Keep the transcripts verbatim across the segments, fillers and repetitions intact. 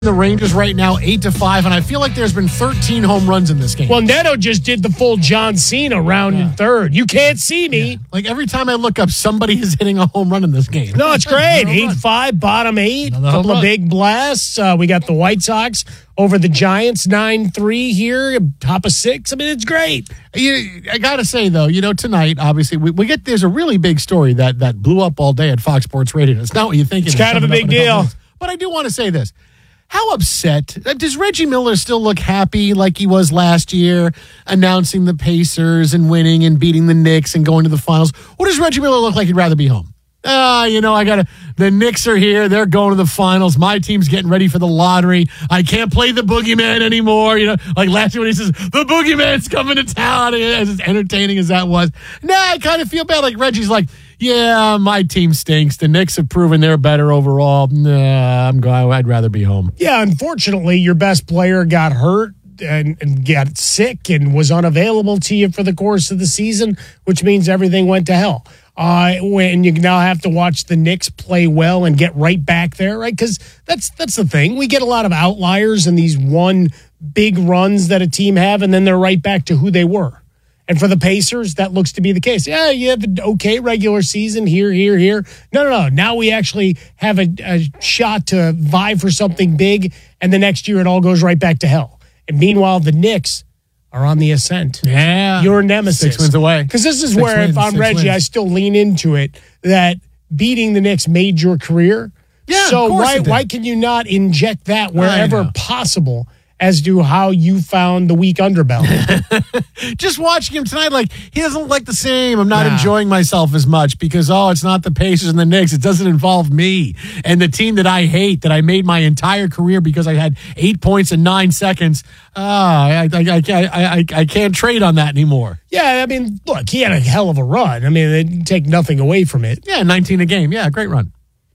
The Rangers right now, eight to five, and I feel like there's been thirteen home runs in this game. Well, Neto just did the full John Cena round yeah. in third. You can't see me. Yeah. Like every time I look up, somebody is hitting a home run in this game. No, it's great. eight five, bottom eight, a couple of big blasts. Uh, we got the White Sox over the Giants, nine three here, top of six. I mean, it's great. You, I got to say, though, you know, tonight, obviously, we, we get there's a really big story that, that blew up all day at Fox Sports Radio. It's not what you think. It's kind of a big deal. But I do want to say this. How upset? Does Reggie Miller still look happy like he was last year, announcing the Pacers and winning and beating the Knicks and going to the finals? Or does Reggie Miller look like he'd rather be home? Ah, uh, you know, I got to, the Knicks are here. They're going to the finals. My team's getting ready for the lottery. I can't play the boogeyman anymore. You know, like last year when he says, the boogeyman's coming to town, as entertaining as that was. Nah, I kind of feel bad. Like Reggie's like, yeah, my team stinks. The Knicks have proven they're better overall. Nah, I'm going. I'd rather be home. Yeah, unfortunately, your best player got hurt and, and got sick and was unavailable to you for the course of the season, which means everything went to hell. Uh, when you now have to watch the Knicks play well and get right back there, right? Because that's that's the thing. We get a lot of outliers in these one big runs that a team have, and then they're right back to who they were. And for the Pacers, that looks to be the case. Yeah, you have an okay regular season here, here, here. No, no, no. Now we actually have a, a shot to vie for something big, and the next year it all goes right back to hell. And meanwhile, the Knicks are on the ascent. Yeah. Your nemesis. Six wins away. Because this is Six where, wins, if I'm Reggie, wins. I still lean into it, that beating the Knicks made your career. Yeah, so of course why it did. why can you not inject that wherever possible as to how you found the weak underbelly? Just watching him tonight, like, he doesn't look like the same. I'm not nah. enjoying myself as much because, oh, it's not the Pacers and the Knicks. It doesn't involve me and the team that I hate, that I made my entire career because I had eight points in nine seconds. Ah, I, I, I, I, I, I can't trade on that anymore. Yeah, I mean, look, he had a hell of a run. I mean, they didn't take nothing away from it. Yeah, nineteen a game. Yeah, great run.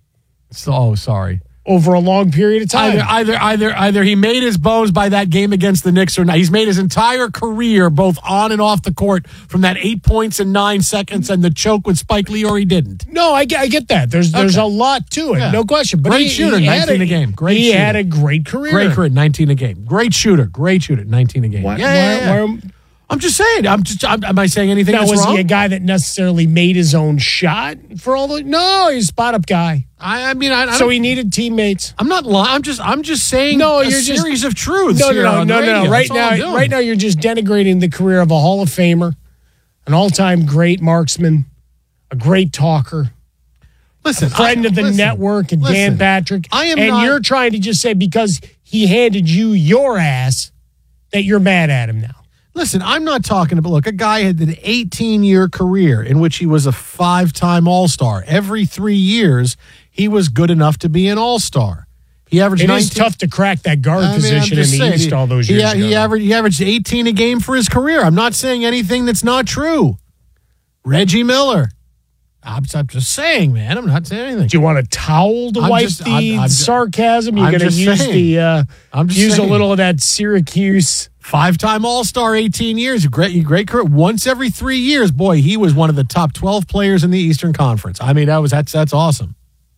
So, oh, sorry. Over a long period of time. Either, either, either, either he made his bones by that game against the Knicks or not. He's made his entire career, both on and off the court, from that eight points in nine seconds and the choke with Spike Lee, or he didn't. No, I get, I get that. There's there's okay. a lot to it, yeah. no question. But great he, shooter, he nineteen a, a game. Great he shooter. had a great career. Great career, nineteen a game. Great shooter, great shooter, nineteen a game. Why, yeah, why, yeah, yeah. Why, I'm just saying. I'm just. I'm, am I saying anything now, that's was wrong? Was he a guy that necessarily made his own shot for all the? No, he's a spot-up guy. I, I mean, I, I so he needed teammates. I'm not lying. I'm just. I'm just saying. No, a you're series just, of truths. No, here no, no, on no, the no. radio. Right That's now, right now, you're just denigrating the career of a Hall of Famer, an all-time great marksman, a great talker. Listen, a friend I, of the listen, network, and listen, Dan Patrick. I am and not, you're trying to just say because he handed you your ass that you're mad at him now. Listen, I'm not talking about, look, a guy had an eighteen-year career in which he was a five-time All-Star. Every three years, he was good enough to be an All-Star. He averaged It nineteen is tough to crack that guard I mean, position in the saying, East he, all those he, years he, ago. He averaged, he averaged eighteen a game for his career. I'm not saying anything that's not true. Reggie Miller. I'm, I'm just saying, man. I'm not saying anything. Do you want a towel to I'm wipe just, the I'm, I'm sarcasm? You're I'm going to use saying. the uh, I'm just use saying. a little of that Syracuse. Five-time All-Star, eighteen years, great, great career. Once every three years, boy, he was one of the top twelve players in the Eastern Conference. I mean, that was that's that's awesome.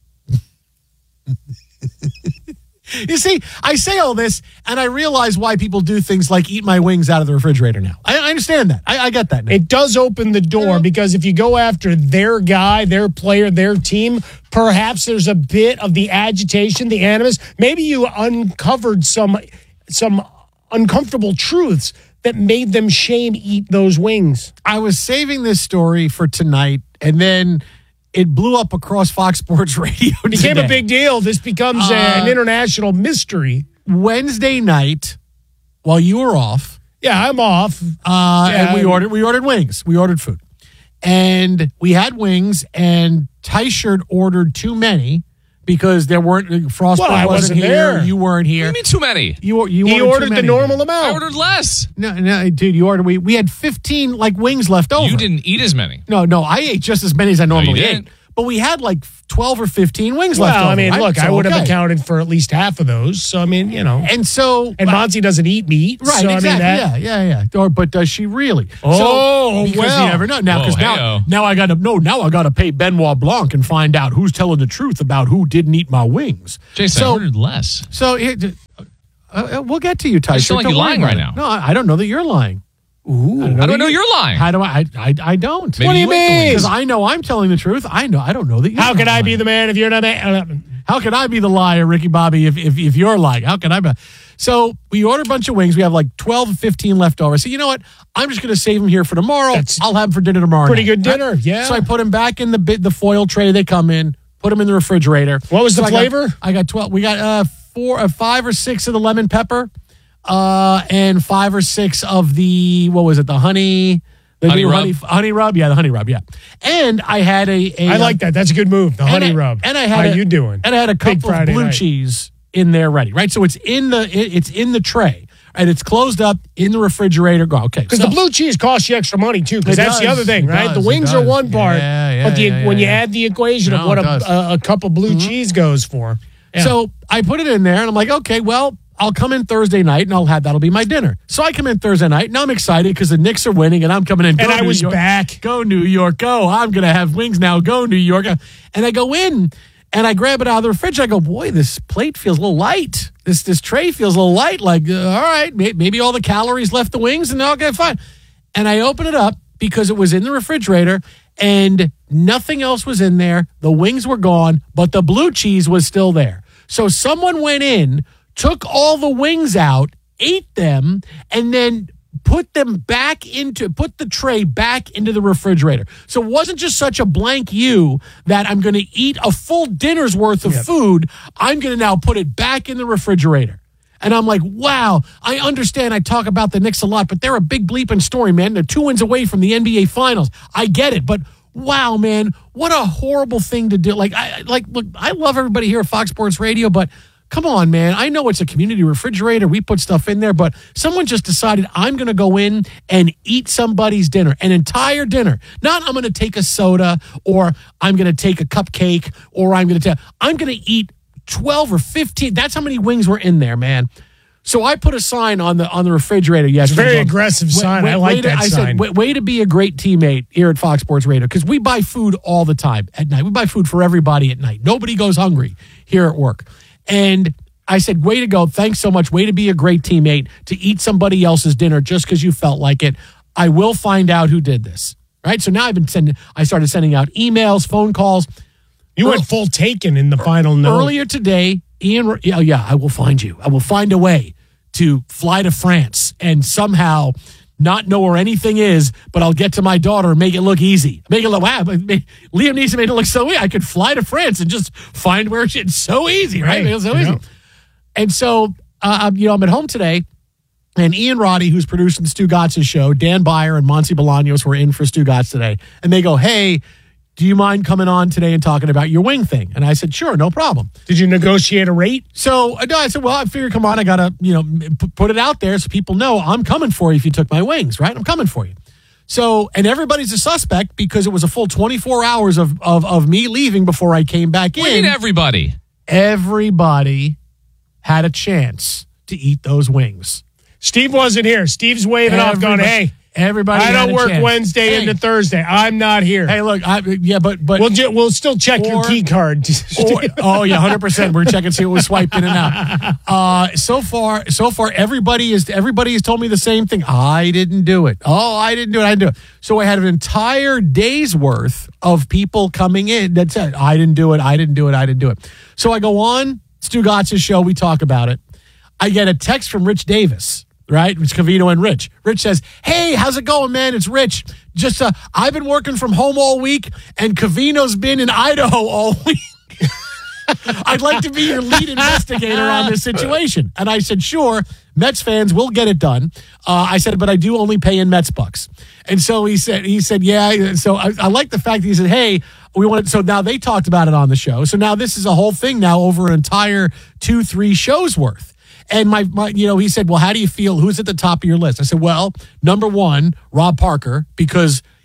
You see, I say all this, and I realize why people do things like eat my wings out of the refrigerator now. I, I understand that. I, I get that now. It does open the door yeah. because if you go after their guy, their player, their team, perhaps there's a bit of the agitation, the animus. Maybe you uncovered some some uncomfortable truths that made them shame eat those wings. I was saving this story for tonight, and then it blew up across Fox Sports Radio. It became today. a big deal. This becomes uh, a, an international mystery. Wednesday night, while you were off, yeah, I'm off, uh, yeah, and we ordered we ordered wings. We ordered food, and we had wings. And Tyshirt ordered too many because there weren't Frostbite well, I wasn't, wasn't here. there. You weren't here. What do you mean too many? You you he ordered, ordered too the many. normal amount. I ordered less. No, no, dude, you ordered. We we had fifteen like wings left over. You didn't eat as many. No, no, I ate just as many as I normally no, you ate. didn't. but we had like twelve or fifteen wings well, left over. I mean, right? look, So, I would have okay. accounted for at least half of those. So, I mean, you know. And so. And Monty doesn't eat meat. Right, so, exactly. I mean, that, yeah, yeah, yeah. Or, but does she really? Oh, so, because well. you never know. Now, because Whoa, now, hey-o. now I got to no. Now I got to pay Benoit Blanc and find out who's telling the truth about who didn't eat my wings. Jason, I so, ordered less. so it, uh, we'll get to you, Tyson. feel like Don't you're worry lying about right it. now. No, I, I don't know that you're lying. Ooh, I don't know you're lying. How do I? I, I, I don't. Maybe What do you ate the mean? wings. Because I know I'm telling the truth. I know. I don't know that you're How can not I be lying. the man if you're not? A, How can I be the liar, Ricky Bobby, if, if, if you're lying? How can I be? So we ordered a bunch of wings. We have like twelve, fifteen left over. So you know what? I'm just going to save them here for tomorrow. That's I'll have them for dinner tomorrow pretty night, good dinner, right? yeah. So I put them back in the bit, the foil tray they come in, put them in the refrigerator. What was So the I got- flavor? I got twelve. We got uh, four, uh, five or six of the lemon pepper uh, and five or six of the, what was it, the honey... The Honey new rub? honey, honey rub, yeah, the honey rub, yeah. And I had a, a I like that. That's a good move. The and honey I- rub. And I had How a, you doing? And I had a Big couple of Friday blue night. cheese in there ready, right? So it's in the it- it's in the tray, and it's closed up in the refrigerator. Go okay, Because so, the blue cheese costs you extra money too. Because It that's the does. other thing, It right? does. The It wings are does. one part, Yeah, yeah, but the, yeah, when you yeah. add the equation No, of what it a, does. a, a cup of blue cheese goes for, yeah. so I put it in there, and I'm like, okay, well, I'll come in Thursday night, and I'll have that'll be my dinner. So I come in Thursday night, and I'm excited because the Knicks are winning, and I'm coming in. Go and I New was York. back. Go New York, go! I'm gonna have wings now. Go New York, and I go in. And I grab it out of the fridge. I go, boy, this plate feels a little light. This this tray feels a little light. Like, uh, all right, may, maybe all the calories left the wings, and okay, fine. And I open it up because it was in the refrigerator, and nothing else was in there. The wings were gone, but the blue cheese was still there. So someone went in, took all the wings out, ate them, and then put them back into, put the tray back into the refrigerator. So it wasn't just such a blank you that I'm going to eat a full dinner's worth of Yep. food. I'm going to now put it back in the refrigerator. And I'm like, wow, I understand I talk about the Knicks a lot, but they're a big bleeping story, man. They're two wins away from the N B A Finals. I get it, but wow, man, what a horrible thing to do. Like, I like, look, I love everybody here at Fox Sports Radio, but come on, man. I know it's a community refrigerator. We put stuff in there, but someone just decided I'm going to go in and eat somebody's dinner, an entire dinner. Not I'm going to take a soda or I'm going to take a cupcake or I'm going to take, I'm going to eat twelve or fifteen. That's how many wings were in there, man. So I put a sign on the on the refrigerator yesterday. Very Going, aggressive "Way- sign. way- I like way to- that I sign. said, way, way to be a great teammate here at Fox Sports Radio, because we buy food all the time at night. We buy food for everybody at night. Nobody goes hungry here at work. And I said, way to go. Thanks so much. Way to be a great teammate to eat somebody else's dinner just because you felt like it. I will find out who did this. Right? So now I've been sending, I started sending out emails, phone calls. You went full taken in the final note. Earlier today, Ian, yeah, yeah, I will find you. I will find a way to fly to France and somehow not know where anything is, but I'll get to my daughter and make it look easy. Make it look, wow, Liam Neeson made it look so easy. I could fly to France and just find where it's so easy, right? Right, It's so you easy. know. And so, uh, I'm, you know, I'm at home today, and Ian Roddy, who's producing Stu Gotz's show, Dan Byer and Monty Bolaños were in for Stu Gotz today, and they go, hey, do you mind coming on today and talking about your wing thing? And I said, sure, no problem. Did you negotiate a rate? So uh, no, I said, well, I figured, come on, I got to, you know, p- put it out there so people know I'm coming for you if you took my wings, right? I'm coming for you. So, and everybody's a suspect because it was a full twenty-four hours of, of, of me leaving before I came back What do you in. mean everybody? Everybody had a chance to eat those wings. Steve wasn't here. Steve's waving off, going, Everybody- hey, everybody I had don't a work chance. Wednesday Hey, into Thursday. I'm not here. Hey, look, I, yeah, but, but, We'll ju- we'll still check your Or- key card. Or- oh yeah, hundred percent. We're checking see what was swiped in and out. Uh, so far, so far, everybody is everybody has told me the same thing. I didn't do it. Oh, I didn't do it. I didn't do it. So I had an entire day's worth of people coming in that said, I didn't do it. I didn't do it. I didn't do it. So I go on Stu Gotz's show. We talk about it. I get a text from Rich Davis. Right? It's Covino and Rich. Rich says, hey, how's it going, man? It's Rich. Just, uh, I've been working from home all week, and Covino's been in Idaho all week. I'd like to be your lead investigator on this situation. And I said, sure, Mets fans will get it done. Uh, I said, but I do only pay in Mets bucks. And so he said, he said, yeah. So I, I like the fact that he said, hey, we want. So now they talked about it on the show. So now this is a whole thing now over an entire two, three shows worth. And my, my, you know, he said, well, how do you feel? Who's at the top of your list? I said, well, number one, Rob Parker, because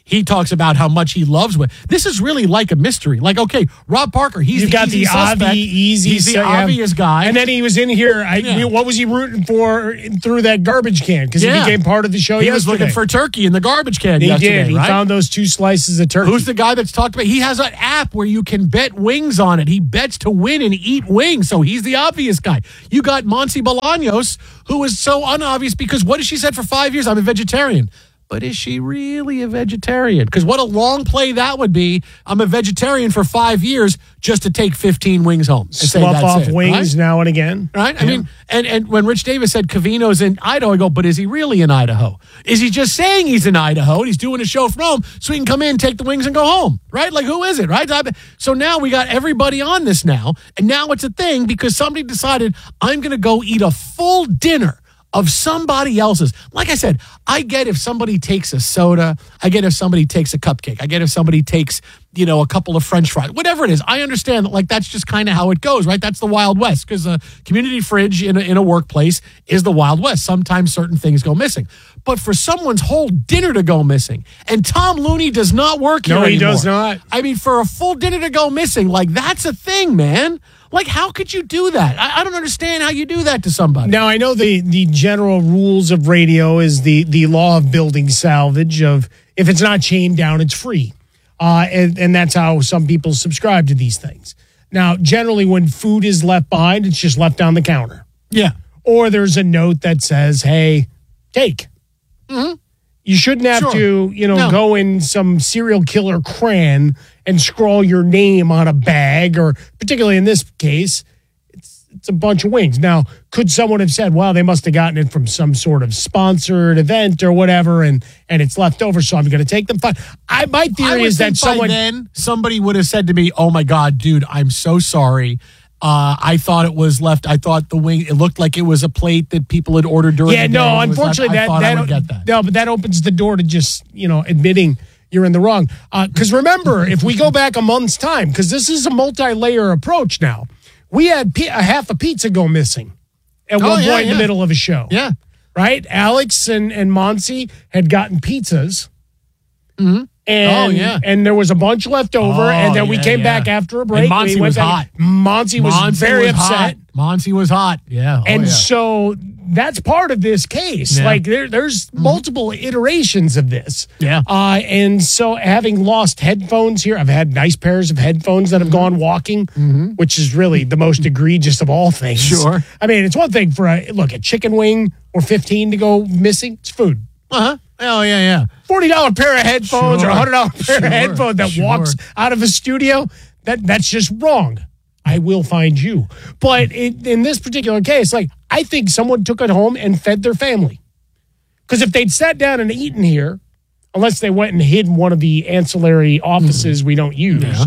he talks about how much he loves Wing. This is really like a mystery. Like, okay, Rob Parker, he's You've the got easy the suspect. obvi, easy, He's the so, yeah. obvious guy. And then he was in here. I, Yeah. What was he rooting for through that garbage can? Because Yeah. he became part of the show He yesterday. was looking for turkey in the garbage can He yesterday, did. He right? found those two slices of turkey. Who's the guy that's talked about? He has an app where you can bet wings on it. He bets to win and eat wings, so he's the obvious guy. You got Monty Bolaños, who is so unobvious because what has she said for five years? I'm a vegetarian. But is she really a vegetarian? Because what a long play that would be. I'm a vegetarian for five years just to take fifteen wings home. And say Slough that's off it, wings right? now and again. Right? I mean, and, and when Rich Davis said Covino's in Idaho, I go, but is he really in Idaho? Is he just saying he's in Idaho and he's doing a show from home so he can come in, take the wings, and go home? Right? Like, who is it? Right? So now we got everybody on this now, and now it's a thing because somebody decided I'm going to go eat a full dinner of somebody else's. Like I said, I get if somebody takes a soda. I get if somebody takes a cupcake. I get if somebody takes, you know, a couple of French fries. Whatever it is, I understand that, like, that's just kind of how it goes, right? That's the Wild West because a community fridge in a, in a workplace is the Wild West. Sometimes certain things go missing. But for someone's whole dinner to go missing, and Tom Looney does not work here No, he anymore. does not. I mean, for a full dinner to go missing, like, that's a thing, man. Like, how could you do that? I, I don't understand how you do that to somebody. Now, I know the, the general rules of radio is the, the law of building salvage of if it's not chained down, it's free. Uh, and, and that's how some people subscribe to these things. Now, generally, when food is left behind, it's just left on the counter. Yeah. Or there's a note that says, hey, take. Mm-hmm. You shouldn't have Sure. to, you know, No. go in some serial killer crayon and scrawl your name on a bag, or particularly in this case, it's it's a bunch of wings. Now, could someone have said, well, they must have gotten it from some sort of sponsored event or whatever, and and it's left over, so I'm going to take them? Fine. I, my I theory would is that think by someone... then somebody would have said to me, "Oh my God, dude, I'm so sorry. Uh, I thought it was left. I thought the wing. It looked like it was a plate that people had ordered during Yeah, the day. no, and it was left. unfortunately, I that, thought that, I would get that. no, but that opens the door to just, you know, admitting you're in the wrong. Because remember, if we go back a month's time, because this is a multi-layer approach now, we had pi- a half a pizza go missing at Oh, one yeah, point in yeah. the middle of a show. Yeah, Right? Alex and, and Monsi had gotten pizzas. Mm-hmm. And, Oh, yeah. and there was a bunch left over, Oh, and then we yeah, came yeah. back after a break. And Monsi we went was back- hot. Monsi was Monty very was upset. hot. Monty was hot. Yeah, oh, And yeah. so that's part of this case. Yeah. Like there, there's multiple iterations of this. Yeah. Uh, and so having lost headphones here, I've had nice pairs of headphones that have gone walking, which is really the most egregious of all things. Sure. I mean, it's one thing for a look a chicken wing or fifteen to go missing. It's food. uh huh. Oh yeah, yeah. forty dollars pair of headphones Sure. or a one hundred dollars pair Sure. of headphones that Sure. walks out of a studio, that that's just wrong. I will find you. But it, in this particular case, like, I think someone took it home and fed their family. Because if they'd sat down and eaten here, unless they went and hid in one of the ancillary offices we don't use, Yeah.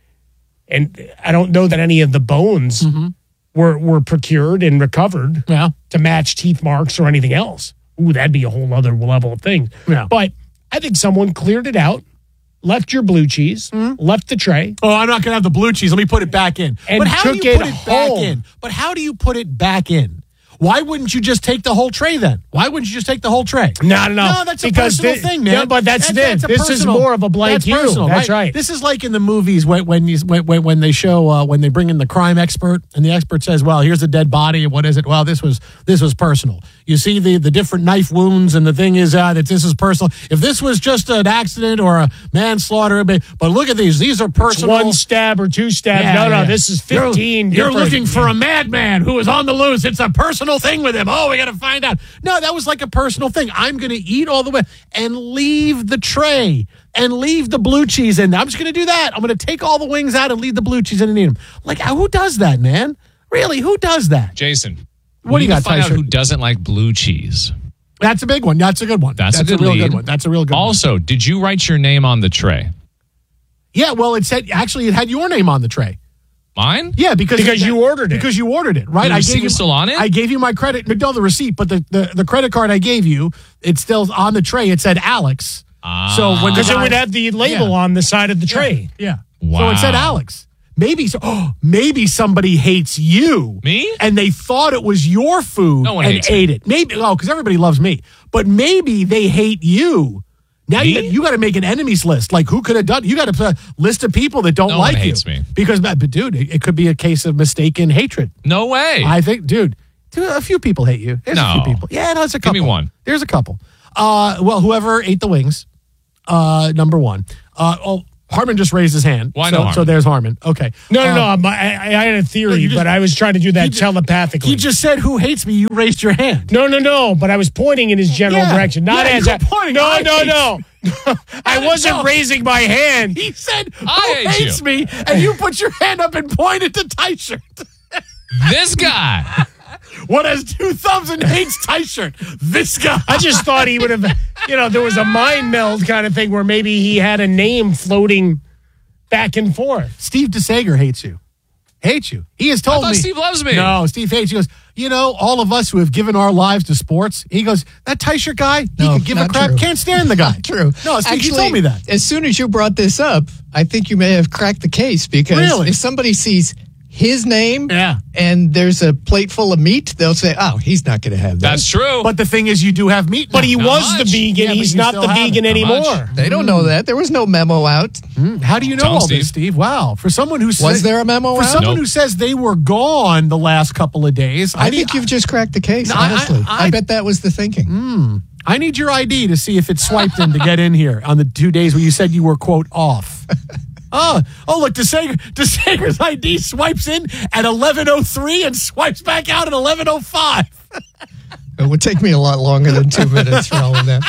and I don't know that any of the bones were, were procured and recovered Yeah. to match teeth marks or anything else. Ooh, that'd be a whole other level of things. Yeah. But I think someone cleared it out, left your blue cheese, left the tray. Oh, I'm not going to have the blue cheese. Let me put it back in. And but how do took you it put it back home. in? But how do you put it back in? Why wouldn't you just take the whole tray then? Why wouldn't you just take the whole tray? No, no, no. No, that's a Because personal thi- thing, man. Yeah, but that's it. a This is personal- more of a blank that's you. personal, That's right. This is like in the movies when when you when when, when they show uh, when they bring in the crime expert and the expert says, "Well, here's a dead body. And what is it? Well, this was this was personal. You see the the different knife wounds, and the thing is uh, that this is personal. If this was just an accident or a manslaughter, but, but look at these. These are It's personal. one stab or two stabs. Yeah, no, no, yeah. this is fifteen. You're, you're different- looking for a madman who is on the loose. It's a personal thing with him. Oh, we got to find out. No, that was like a personal thing. I'm going to eat all the way and leave the tray and leave the blue cheese in. I'm just going to do that. I'm going to take all the wings out and leave the blue cheese in and eat them. Like, who does that, man? Really, who does that? Jason, What do you we need got, to find Tyson? out who doesn't like blue cheese. That's a big one. That's a good one. That's, a good real lead. good one. That's a real good one. Also, did you write your name on the tray? Yeah, well, it said, actually, it had your name on the tray. Mine? Yeah, because Because you ordered it. Because you ordered it, right? The I receipt gave you was still on it? I gave you my credit, no, the receipt, but the, the, the credit card I gave you, it's still on the tray. It said Alex. Ah. So when the Because it guy- would have the label Yeah. on the side of the tray. Yeah. So it said Wow. Alex. Maybe so. Oh, maybe somebody hates you. Me? And they thought it was your food No one and hates ate it. Maybe oh, because everybody loves me. But maybe they hate you Now Me? you, you got to make an enemies list. Like, who could have done? You got to put a list of people that don't No like one you. hates me. Because, but dude, it, it could be a case of mistaken hatred. No way. I think, dude, dude, a few people hate you. There's a No. few people. Yeah, no, there's a Give couple. me one. There's a couple. Uh, well, whoever ate the wings, uh, number one. Uh, oh, Harmon just raised his hand. Why so, no Harmon? So there's Harmon. Okay. No, no, Uh, no. I, I I had a theory, you just- but I was trying to do that he ju- telepathically. He just said, "Who hates me?" You raised your hand. no, no, no. But I was pointing in his general Yeah. direction, not Yeah, as you a. were pointing, no, I no, hate no, I did wasn't know? raising my hand. He said, "Who I hate hates you." me?" And you put your hand up and pointed to tie shirt. This guy. What has two thumbs and hates tie shirt? This guy. I just thought he would have, you know, there was a mind meld kind of thing where maybe he had a name floating back and forth. Steve DeSager hates you. Hates you. He has told I thought me. Steve loves me. No, Steve hates you. He goes, you know, all of us who have given our lives to sports, he goes, that tie shirt guy, he No, could give a not crap, true. can't stand the guy. True. No, Steve, Actually, he told me that. As soon as you brought this up, I think you may have cracked the case because Really? if somebody sees his name Yeah. and there's a plate full of meat, they'll say, oh, he's not going to have that. That's true. But the thing is, you do have meat now. But he Not was the much. vegan. Yeah, but He's you not still the have vegan it. Not much. anymore. They don't know that. There was no memo out. How do you know Tell him, all this, Steve. Steve? Wow. For someone who Was says, there a memo For out? someone Nope. who says they were gone the last couple of days, I, I need, think you've just cracked the case, No, I- honestly. I- I, I- bet that was the thinking. I need your I D to see if it's swiped in to get in here on the two days where you said you were, quote, off. Oh, oh! Look, DeSager, DeSager's I D swipes in at eleven oh three and swipes back out at eleven oh five. It would take me a lot longer than two minutes for all of that.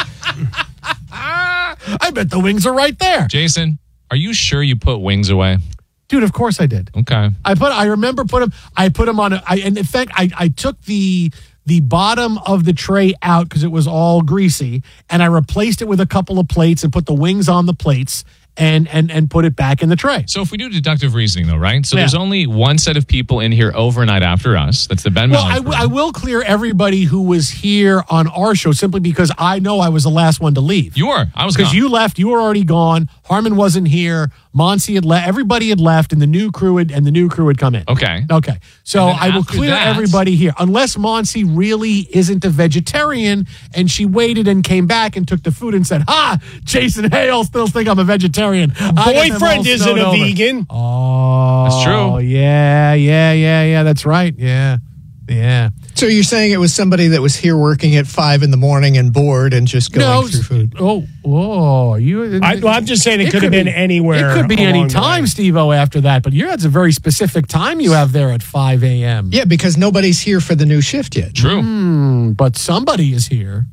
I bet the wings are right there, Jason, are you sure you put wings away? dude. Of course I did. Okay. I put. I remember put them. I put them on. A, I, and in fact, I, I took the the bottom of the tray out because it was all greasy, and I replaced it with a couple of plates and put the wings on the plates and and and put it back in the tray. So if we do deductive reasoning, though, right? So Yeah. there's only one set of people in here overnight after us. That's the Ben Well, I, Mallard w- crew. I will clear everybody who was here on our show simply because I know I was the last one to leave. You were. I was Because gone. you left, you were already gone. Harmon wasn't here. Monty had left. Everybody had left, and the new crew had and the new crew had come in. Okay. Okay. So And then I will after clear that- everybody here, unless Monty really isn't a vegetarian, and she waited and came back and took the food and said, "Ha, Jason Hale still think I'm a vegetarian. I got them all Boyfriend isn't snowed a over." vegan. Oh, That's true. Yeah, yeah, yeah, yeah. That's right. Yeah, yeah. So you're saying it was somebody that was here working at five in the morning and bored and just going No, through food? oh, whoa, you. I, well, I'm just saying it, could have been be- anywhere. It could be any along the time, way. Steve-O, after that. But you're that's a very specific time you have there at five a.m. Yeah, because nobody's here for the new shift yet. True. But somebody is here.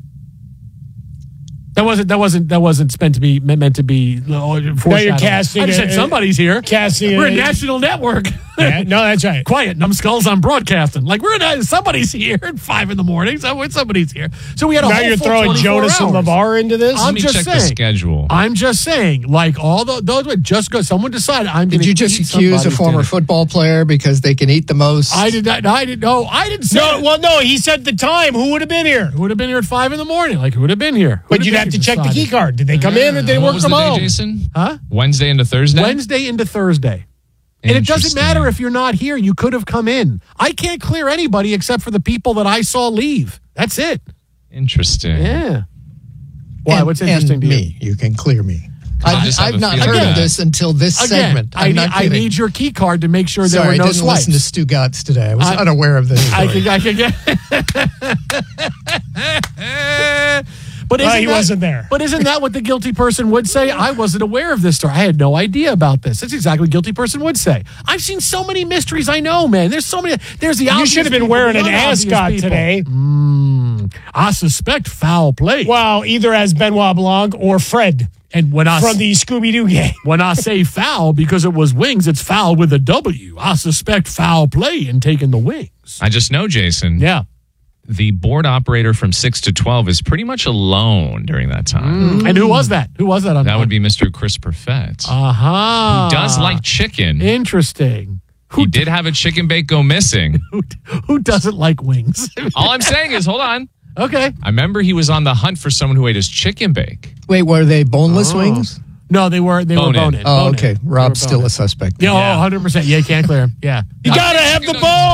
That wasn't. That wasn't. That wasn't meant to be meant to be. Uh, foreshadowing. casting I just a- said somebody's here. casting We're a a- national network. Yeah, no, that's right. Quiet, numbskulls. I'm broadcasting. Like we're in, somebody's here at five in the morning. So somebody's here. So we had a Now whole you're full throwing twenty-four Jonas and hours. LeVar into this. I'm Let me just check the saying. schedule. I'm just saying, like all the, those, just go. Someone decided I'm going Did to you just accuse a former football player because they can eat the most? I did not. I didn't know. I didn't say. no, it. well, no, he said the time. Who would have been here? Who would have been here at five in the morning? Like who would have been here? Who But would you'd been have to here check the decided? key card. Did they come in or did they What work was from the day, home? Jason? Huh? Wednesday into Thursday? Wednesday into Thursday. And it doesn't Interesting. matter if you're not here. You could have come in. I can't clear anybody except for the people that I saw leave. That's it. Interesting. Yeah. Why? And- What's interesting and to you? me. You can clear me. I I've, just have I've a not feeling heard that- of this until this Again, segment. I I'm need, not I kidding. need your key card to make sure there Sorry, were no I didn't swipes. listen to Stu Gotts today. I was I- unaware of this. I story. can, I can get. But Well, isn't he that, wasn't there. But isn't that what the guilty person would say? I wasn't aware of this story. I had no idea about this. That's exactly what guilty person would say. I've seen so many mysteries. I know, man. There's so many. There's the. You obvious should have been people, wearing the an unobvious ascot people. today. Mm, I suspect foul play. Well, either as Benoit Blanc or Fred and when I from the Scooby Doo game. when I say foul because it was wings, it's foul with a W. I suspect foul play in taking the wings. I just know, Jason. Yeah. The board operator from six to twelve is pretty much alone during that time. And who was that? Who was that? On That would be Mister Chris Perfett. Aha. who does like chicken. Interesting. He did have a chicken bake go missing. Who, who doesn't like wings? All I'm saying is, hold on. Okay. I remember he was on the hunt for someone who ate his chicken bake. Wait, were they boneless wings? No, they were they Bone were in. bone in. Oh, Bone in. okay. They Rob's were still bone a in. suspect. Yeah, Yeah. oh, one hundred percent. Yeah, you can't clear him. Yeah. You gotta have the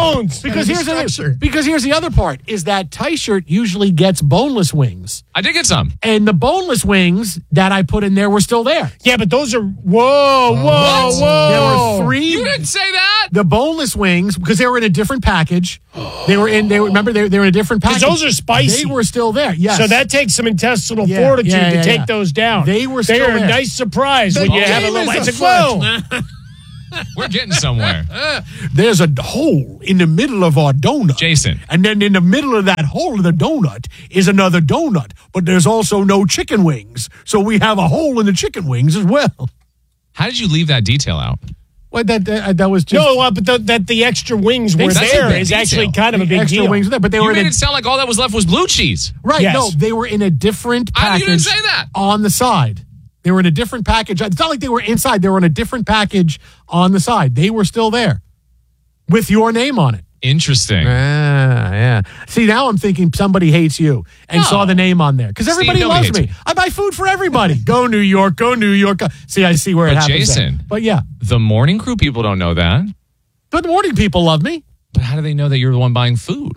bones. Because here's structure. the, because here's the other part is that T-shirt usually gets boneless wings, I did get some. and the boneless wings that I put in there were still there. Yeah, but those are whoa, whoa, What? whoa. There were three. You didn't say that. The boneless wings, because they were in a different package. They were in. They were, remember they, they were in a different package. Because those are spicy. They were still there. Yes. So that takes some intestinal Yeah, fortitude yeah, to yeah, take yeah. those down. They were They still are a there. nice surprise The when you have a game little. is It's like, afoot. whoa. We're getting somewhere. There's a hole in the middle of our donut, Jason. and then in the middle of that hole of the donut is another donut. But there's also no chicken wings, so we have a hole in the chicken wings as well. How did you leave that detail out? Well, that that, that was just No, uh, but the, that the extra wings were That's a there big is detail. actually kind of a the big extra deal. wings were there, but they You were in made a, it sound like all that was left was blue cheese. right. Yes. No, they were in a different I package. didn't even say that. On the side. They were in a different package. It's not like they were inside. They were in a different package on the side. They were still there with your name on it. Interesting. Ah, yeah. See, now I'm thinking somebody hates you and No. saw the name on there because everybody nobody loves hates me. me. I buy food for everybody. Go New York. Go New York. Go. See, I see where it But happens. there. Jason- But yeah, The morning crew people don't know that. but the morning people love me But how do they know that you're the one buying food?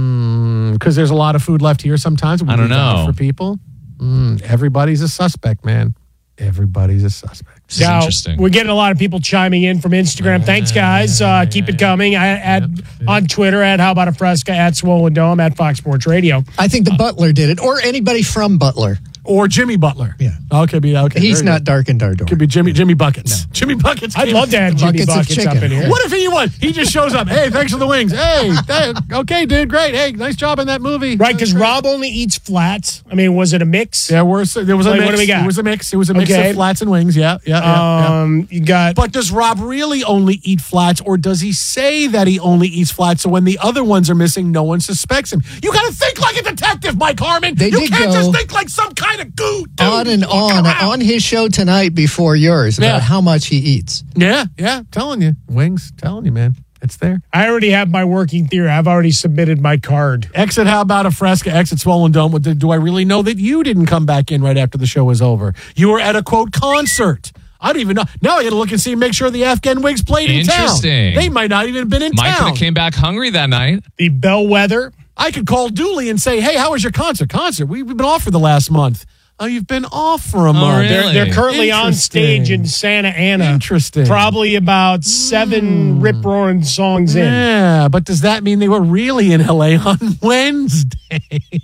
because there's a lot of food left here. Sometimes we I don't leave it out know. for people. Mm, everybody's a suspect, man. Everybody's a suspect. This is Now, interesting. we're getting a lot of people chiming in from Instagram. Thanks, guys. Uh, keep it coming. I, at, On Twitter, at How About a Fresca, at Swollen Dome, at Fox Sports Radio. I think the Butler did it, or anybody from Butler. Or Jimmy Butler. Yeah. Okay, be okay. He's very not good. dark and Dardor. Could be Jimmy Jimmy Buckets. Jimmy Buckets. I'd came- love to have Jimmy Buckets of Buckets up chicken. in here. What if he won? He just shows up. Hey, thanks for the wings. Hey, th- okay, dude, great. Hey, nice job in that movie. Right, because Rob only eats flats. I mean, was it a mix? There was there was a Like, mix. what do we got? It was a mix. It was a mix Okay. of flats and wings. Yeah, yeah, yeah, yeah. Um, you got But does Rob really only eat flats, or does he say that he only eats flats? So when the other ones are missing, no one suspects him. You got to think like a detective, Mike Harmon. They you did can't go just think like some kind of goo. Dude. on and Look on around. on his show tonight before yours about Yeah. how much he eats. Yeah, yeah. Telling you, wings. Telling you, man. It's there. I already have my working theory. I've already submitted my card. Exit, how about a Fresca? Exit Swollen Dome. What the- Do I really know that you didn't come back in right after the show was over? You were at a, quote, concert. I don't even know. Now I got to look and see, make sure the Afghan Wigs played in town. Interesting. They might not even have been in Mike could town. have came back hungry that night. The Bellwether. I could call Dooley and say, hey, how was your concert? Concert? We- We've been off for the last month. Oh, you've been off for a month. really? They're, they're currently on Interesting. stage in Santa Ana. Interesting. Probably about seven rip roaring songs in. Yeah, but does that mean they were really in L A on Wednesday?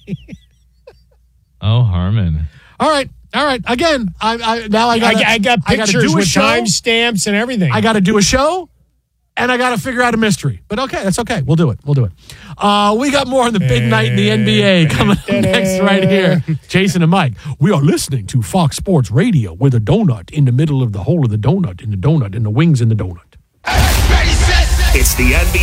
Oh, Harmon. All right. All right. Again, I, I now I got I, I got gotta pictures do a with show. timestamps and everything. I got to do a show, and I got to figure out a mystery. But okay, that's okay. We'll do it. We'll do it. Uh, we got more on the big night in the N B A coming up next right here. Jason and Mike, we are listening to Fox Sports Radio with a donut in the middle of the hole of the donut, in the donut, and the wings in the donut. It's the N B A